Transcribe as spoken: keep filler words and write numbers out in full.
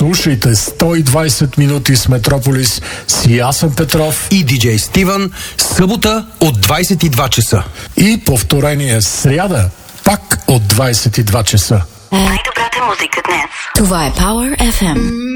Слушайте сто и двайсет минути с Метрополис с Ясен Петров и диджей Стивън, събота от двайсет и два часа. И повторение сряда, пак от двайсет и два часа. Най-добрата музика днес. Това е Power еф ем.